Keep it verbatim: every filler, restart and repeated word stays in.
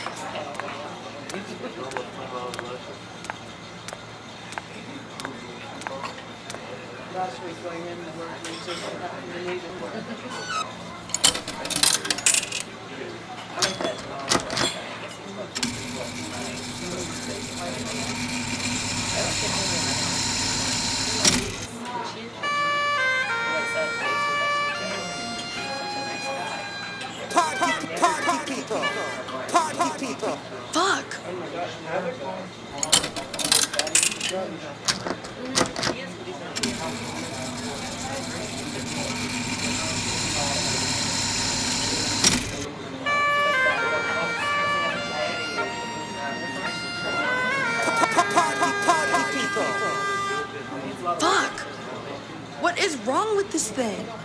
Last week going in the work, we just happened to need it. I like that. Party, party people. Party people. Fuck! Fuck! What is wrong with this thing?